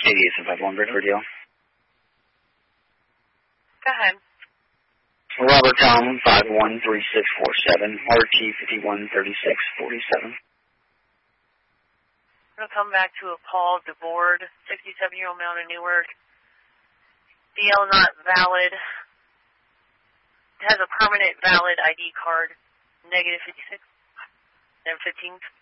8851 Redford Hill. Go ahead. Robert Tom 513647, RT 513647. I'm going to come back to a Paul DeBoard, 67-year-old male in Newark. BL not valid. It has a permanent valid ID card, negative 56, then 15.